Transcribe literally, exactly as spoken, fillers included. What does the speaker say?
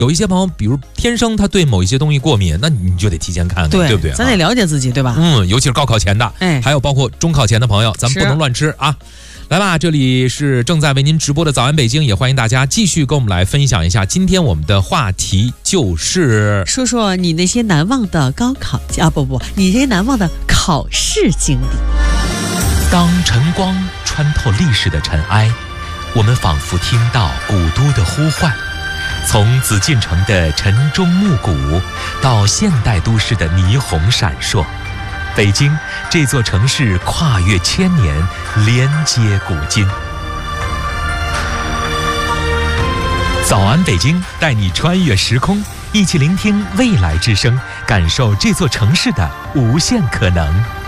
有一些朋友，比如天生他对某一些东西过敏，那你就得提前看看，对, 对不对？ 咱得了解自己，对吧？ 嗯，尤其是高考前的， 哎， 还有包括中考前的朋友，咱们不能乱吃啊。来吧，这里是正在为您直播的早安北京，也欢迎大家继续跟我们来分享一下今天我们的话题，就是说说你那些难忘的高考啊，不不，你那些难忘的考试经历。 当晨光穿透历史的尘埃，我们仿佛听到古都的呼唤，从紫禁城的晨钟暮鼓到现代都市的霓虹闪烁，北京这座城市跨越千年，连接古今。早安北京，带你穿越时空，一起聆听未来之声，感受这座城市的无限可能。